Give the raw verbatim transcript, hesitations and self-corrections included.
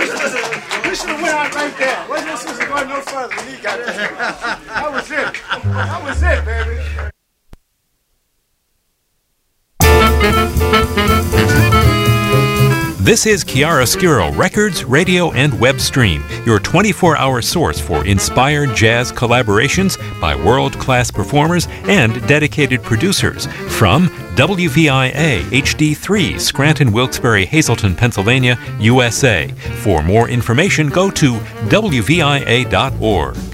We should have went out right there. Wasn't this supposed to go no further when he got there? That was it. That was it, baby. This is Chiaroscuro Records, Radio, and Web Stream, your twenty-four hour source for inspired jazz collaborations by world-class performers and dedicated producers from W V I A H D three, Scranton, Wilkes-Barre, Hazleton, Pennsylvania, U S A. For more information, go to W V I A dot org.